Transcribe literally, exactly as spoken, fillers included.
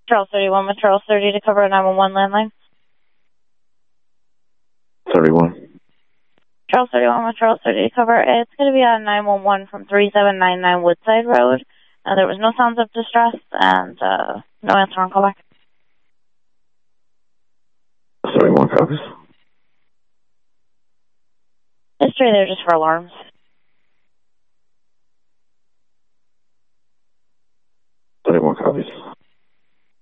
Charles thirty-one with Charles thirty to cover a nine one one landline. thirty-one. Charles thirty-one with Charles thirty to cover. It's going to be on nine one one from three seven nine nine Woodside Road. Uh, there was no sounds of distress and uh, no answer on callback. thirty-one copies. History there just for alarms.